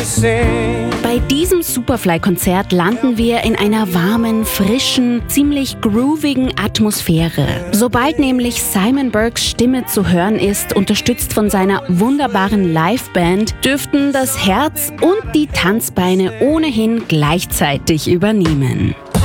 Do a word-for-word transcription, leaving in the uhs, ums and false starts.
Bei diesem Superfly-Konzert landen wir in einer warmen, frischen, ziemlich groovigen Atmosphäre. Sobald nämlich Simon Burkes Stimme zu hören ist, unterstützt von seiner wunderbaren Liveband, dürften das Herz und die Tanzbeine ohnehin gleichzeitig übernehmen.